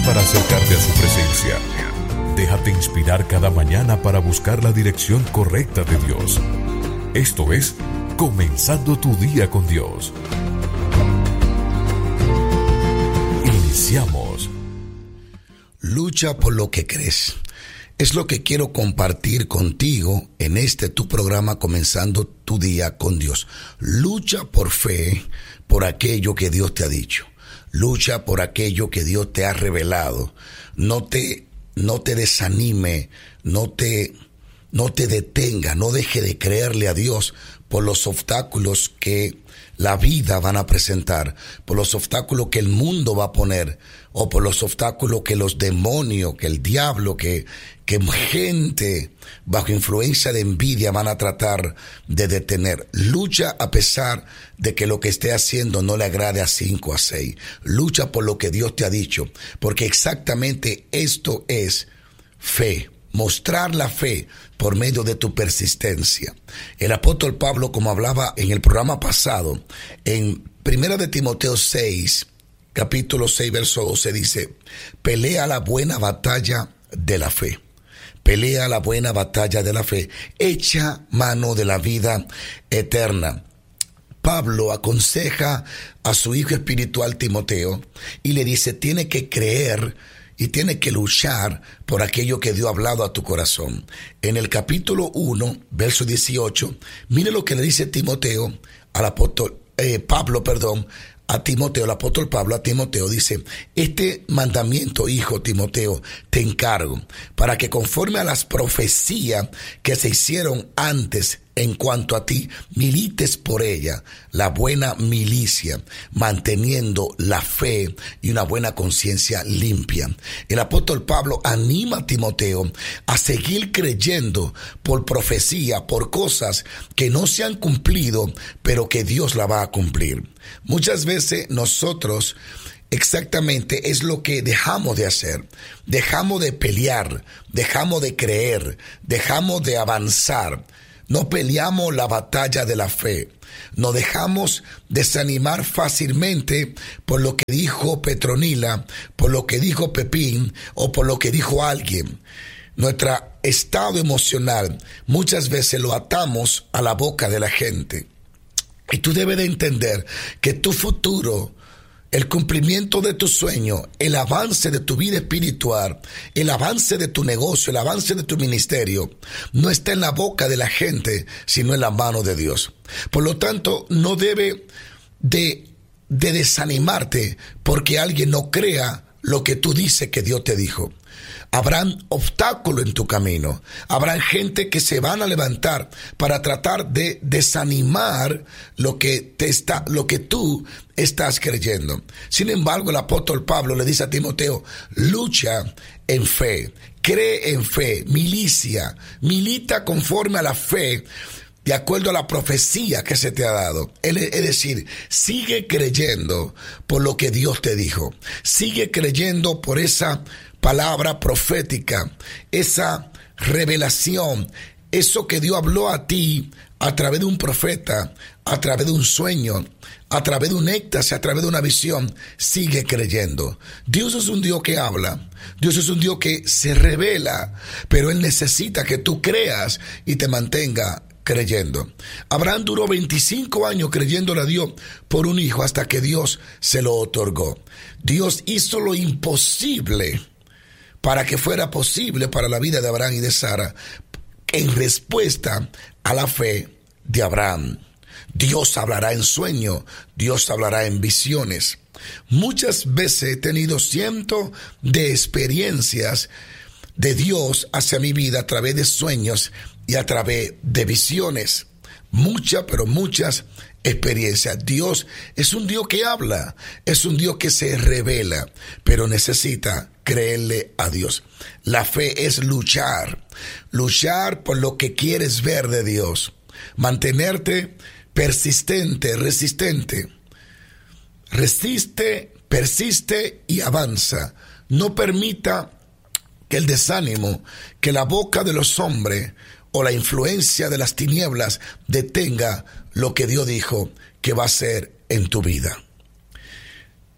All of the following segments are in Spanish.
para acercarte a su presencia. Déjate inspirar cada mañana para buscar la dirección correcta de Dios. Esto es Comenzando tu día con Dios. Iniciamos. Lucha por lo que crees. Es lo que quiero compartir contigo en este tu programa Comenzando tu día con Dios. Lucha por fe por aquello que Dios te ha dicho. Lucha por aquello que Dios te ha revelado. No te desanime, no te detenga, no deje de creerle a Dios por los obstáculos que la vida van a presentar, por los obstáculos que el mundo va a poner, o por los obstáculos que los demonios, que el diablo, que gente bajo influencia de envidia van a tratar de detener. Lucha a pesar de que lo que esté haciendo no le agrade a 5 a 6. Lucha por lo que Dios te ha dicho, porque exactamente esto es fe. Mostrar la fe por medio de tu persistencia. El apóstol Pablo, como hablaba en el programa pasado, en 1 de Timoteo 6, capítulo 6, verso 12, dice: pelea la buena batalla de la fe. Pelea la buena batalla de la fe. Echa mano de la vida eterna. Pablo aconseja a su hijo espiritual Timoteo y le dice: tiene que creer y tiene que luchar por aquello que Dios ha hablado a tu corazón. En el capítulo 1, verso 18, mire lo que le dice Timoteo al apóstol, a Timoteo, el apóstol Pablo a Timoteo dice: este mandamiento, hijo Timoteo, te encargo, para que conforme a las profecías que se hicieron antes en cuanto a ti, milites por ella la buena milicia, manteniendo la fe y una buena conciencia limpia. El apóstol Pablo anima a Timoteo a seguir creyendo por profecía, por cosas que no se han cumplido, pero que Dios la va a cumplir. Muchas veces nosotros exactamente es lo que dejamos de hacer. Dejamos de pelear, dejamos de creer, dejamos de avanzar. No peleamos la batalla de la fe. Nos dejamos desanimar fácilmente por lo que dijo Petronila, por lo que dijo Pepín o por lo que dijo alguien. Nuestro estado emocional muchas veces lo atamos a la boca de la gente. Y tú debes de entender que tu futuro, el cumplimiento de tu sueño, el avance de tu vida espiritual, el avance de tu negocio, el avance de tu ministerio, no está en la boca de la gente, sino en la mano de Dios. Por lo tanto, no debe de desanimarte porque alguien no crea lo que tú dices que Dios te dijo. Habrán obstáculos en tu camino. Habrán gente que se van a levantar para tratar de desanimar lo que tú estás creyendo. Sin embargo, el apóstol Pablo le dice a Timoteo: lucha en fe, cree en fe, milita conforme a la fe, de acuerdo a la profecía que se te ha dado. Es decir, sigue creyendo por lo que Dios te dijo. Sigue creyendo por esa palabra profética, esa revelación, eso que Dios habló a ti a través de un profeta, a través de un sueño, a través de un éxtasis, a través de una visión. Sigue creyendo. Dios es un Dios que habla. Dios es un Dios que se revela, pero Él necesita que tú creas y te mantenga creyendo. Abraham duró 25 años creyéndole a Dios por un hijo hasta que Dios se lo otorgó. Dios hizo lo imposible para que fuera posible para la vida de Abraham y de Sara, en respuesta a la fe de Abraham. Dios hablará en sueño, Dios hablará en visiones. Muchas veces he tenido cientos de experiencias de Dios hacia mi vida a través de sueños y a través de visiones. Muchas experiencias. Dios es un Dios que habla, es un Dios que se revela, pero necesita creerle a Dios. La fe es luchar por lo que quieres ver de Dios, mantenerte persistente, resistente. Resiste, persiste y avanza. No permita que el desánimo, que la boca de los hombres o la influencia de las tinieblas detenga lo que Dios dijo que va a hacer en tu vida.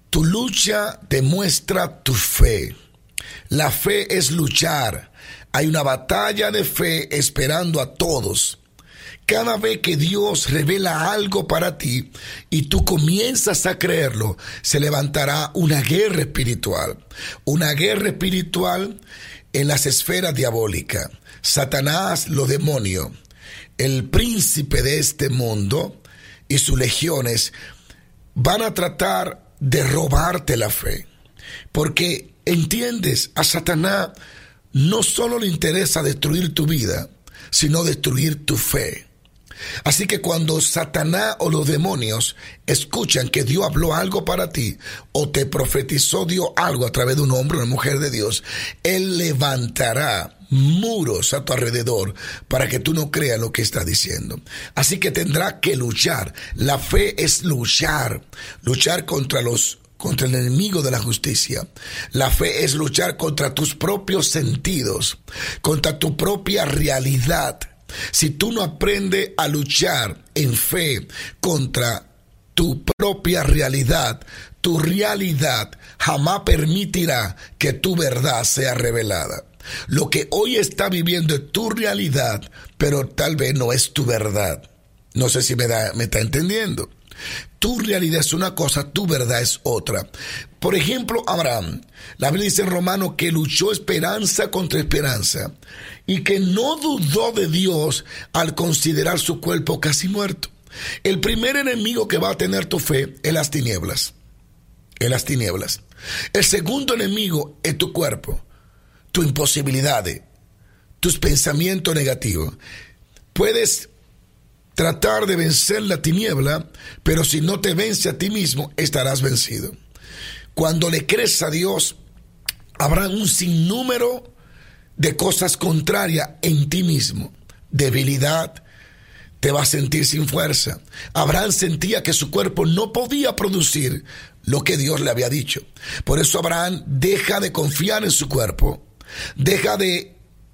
Tu lucha demuestra tu fe. La fe es luchar. Hay una batalla de fe esperando a todos. Cada vez que Dios revela algo para ti y tú comienzas a creerlo, se levantará una guerra espiritual. Una guerra espiritual en las esferas diabólicas. Satanás, los demonios, el príncipe de este mundo y sus legiones van a tratar de robarte la fe. Porque, entiendes, a Satanás no solo le interesa destruir tu vida, sino destruir tu fe. Así que cuando Satanás o los demonios escuchan que Dios habló algo para ti o te profetizó Dios algo a través de un hombre o una mujer de Dios, Él levantará muros a tu alrededor para que tú no creas lo que está diciendo. Así que tendrás que luchar. La fe es luchar contra el enemigo de la justicia. La fe es luchar contra tus propios sentidos, contra tu propia realidad. Si tú no aprendes a luchar en fe contra tu propia realidad, tu realidad jamás permitirá que tu verdad sea revelada. Lo que hoy está viviendo es tu realidad, pero tal vez no es tu verdad. No sé si me está entendiendo. Tu realidad es una cosa, tu verdad es otra. Por ejemplo, Abraham, la Biblia dice en Romanos que luchó esperanza contra esperanza y que no dudó de Dios al considerar su cuerpo casi muerto. El primer enemigo que va a tener tu fe es las tinieblas. El segundo enemigo es tu cuerpo, tus imposibilidades, tus pensamientos negativos. Puedes tratar de vencer la tiniebla, pero si no te vence a ti mismo, estarás vencido. Cuando le crees a Dios, habrá un sinnúmero de cosas contrarias en ti mismo. Debilidad, te vas a sentir sin fuerza. Abraham sentía que su cuerpo no podía producir lo que Dios le había dicho. Por eso Abraham deja de confiar en su cuerpo, deja de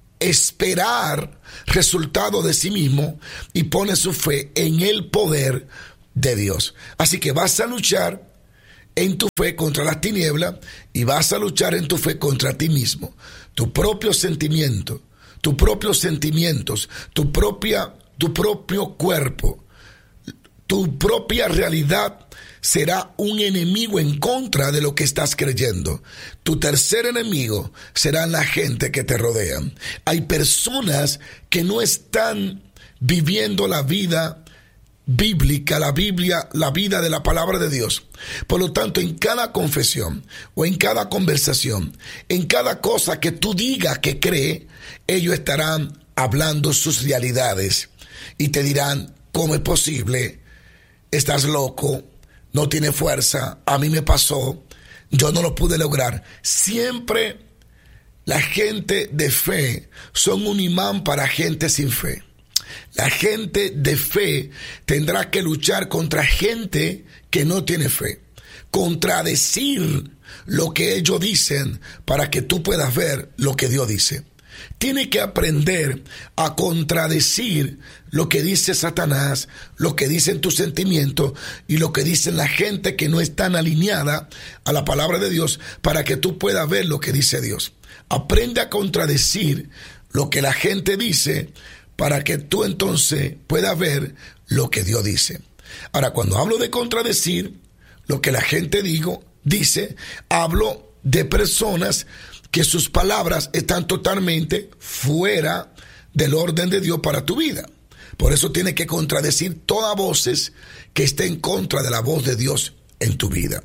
esperar resultado de sí mismo y pone su fe en el poder de Dios. Así que vas a luchar en tu fe contra las tinieblas y vas a luchar en tu fe contra ti mismo. Tu propio sentimiento, tus propios sentimientos, tu propio cuerpo, tu propia realidad será un enemigo en contra de lo que estás creyendo. Tu tercer enemigo será la gente que te rodea. Hay personas que no están viviendo la vida bíblica, la Biblia, la vida de la palabra de Dios. Por lo tanto, en cada confesión o en cada conversación, en cada cosa que tú digas que cree, ellos estarán hablando sus realidades y te dirán: ¿cómo es posible? Estás loco, no tiene fuerza, a mí me pasó, yo no lo pude lograr. Siempre la gente de fe son un imán para gente sin fe. La gente de fe tendrá que luchar contra gente que no tiene fe, contradecir lo que ellos dicen para que tú puedas ver lo que Dios dice. Tiene que aprender a contradecir lo que dice Satanás, lo que dicen tus sentimientos y lo que dicen la gente que no están alineada a la palabra de Dios, para que tú puedas ver lo que dice Dios. Aprende a contradecir lo que la gente dice para que tú entonces puedas ver lo que Dios dice. Ahora, cuando hablo de contradecir lo que la gente dice, hablo de personas que sus palabras están totalmente fuera del orden de Dios para tu vida. Por eso tienes que contradecir todas voces que estén en contra de la voz de Dios en tu vida.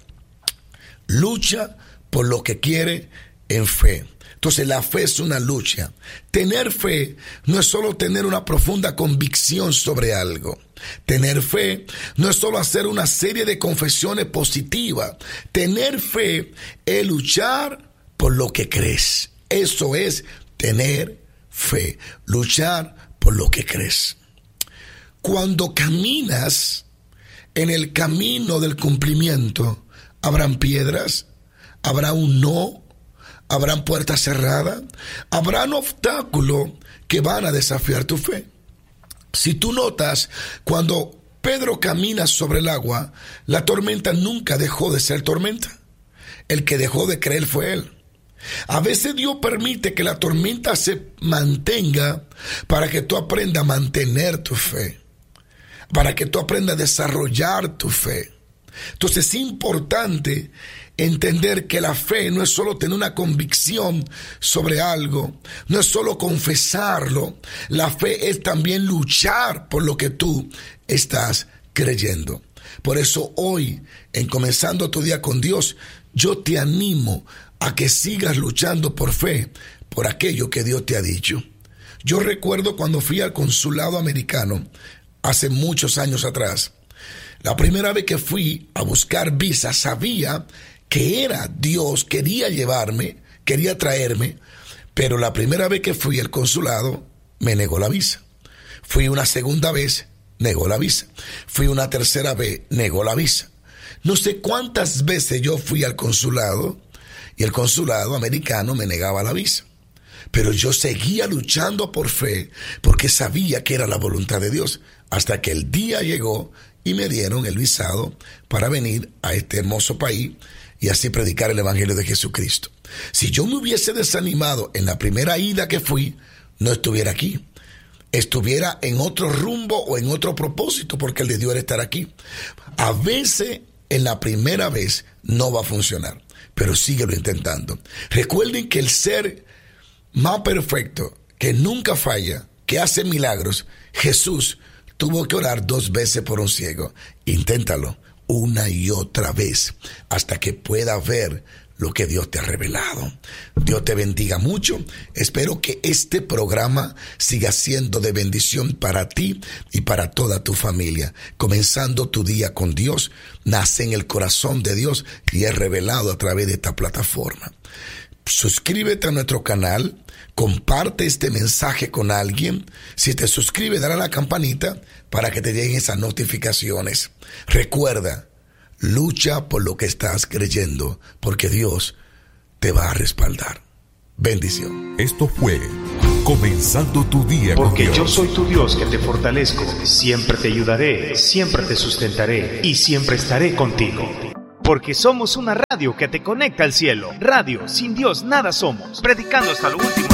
Lucha por lo que quiere en fe. Entonces la fe es una lucha. Tener fe no es solo tener una profunda convicción sobre algo. Tener fe no es solo hacer una serie de confesiones positivas. Tener fe es luchar por lo que crees. Eso es tener fe, luchar por lo que crees. Cuando caminas en el camino del cumplimiento, habrán piedras, habrá un no, habrán puertas cerradas, habrán obstáculos que van a desafiar tu fe. Si tú notas, cuando Pedro camina sobre el agua, la tormenta nunca dejó de ser tormenta. El que dejó de creer fue él. A veces Dios permite que la tormenta se mantenga para que tú aprendas a mantener tu fe, para que tú aprendas a desarrollar tu fe. Entonces es importante entender que la fe no es solo tener una convicción sobre algo, no es solo confesarlo. La fe es también luchar por lo que tú estás creyendo. Por eso hoy, en Comenzando tu Día con Dios, yo te animo a que sigas luchando por fe, por aquello que Dios te ha dicho. Yo recuerdo cuando fui al consulado americano, hace muchos años atrás. La primera vez que fui a buscar visa, sabía que era Dios, quería llevarme, quería traerme, pero la primera vez que fui al consulado, me negó la visa. Fui una segunda vez, negó la visa. Fui una tercera vez, negó la visa. No sé cuántas veces yo fui al consulado y el consulado americano me negaba la visa. Pero yo seguía luchando por fe porque sabía que era la voluntad de Dios, hasta que el día llegó y me dieron el visado para venir a este hermoso país y así predicar el evangelio de Jesucristo. Si yo me hubiese desanimado en la primera ida que fui, no estuviera aquí. Estuviera en otro rumbo o en otro propósito, porque el de Dios era estar aquí. A veces en la primera vez no va a funcionar, pero síguelo intentando. Recuerden que el ser más perfecto, que nunca falla, que hace milagros, Jesús tuvo que orar 2 veces por un ciego. Inténtalo una y otra vez hasta que puedas ver lo que Dios te ha revelado. Dios te bendiga mucho. Espero que este programa siga siendo de bendición para ti y para toda tu familia. Comenzando tu día con Dios, nace en el corazón de Dios y es revelado a través de esta plataforma. Suscríbete a nuestro canal, comparte este mensaje con alguien. Si te suscribes, dale a la campanita para que te lleguen esas notificaciones. Recuerda, lucha por lo que estás creyendo, porque Dios te va a respaldar. Bendición. Esto fue Comenzando tu Día con Porque Dios. yo soy tu Dios que te fortalezco, siempre te ayudaré, siempre te sustentaré y siempre estaré contigo. Porque somos una radio que te conecta al cielo. Radio, sin Dios nada somos. Predicando hasta lo último.